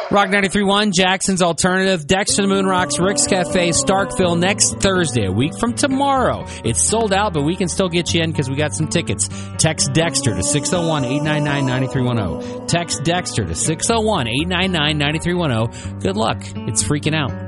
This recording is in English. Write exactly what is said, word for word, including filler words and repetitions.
Rock ninety-three point one, Jackson's Alternative, Dexter the Moon Rocks, Rick's Cafe, Starkville next Thursday, a week from tomorrow. It's sold out, but we can still get you in because we got some tickets. Text Dexter to six oh one, eight nine nine, nine three one zero. Text Dexter to six oh one, eight nine nine, nine three one zero. Good luck. It's freaking out.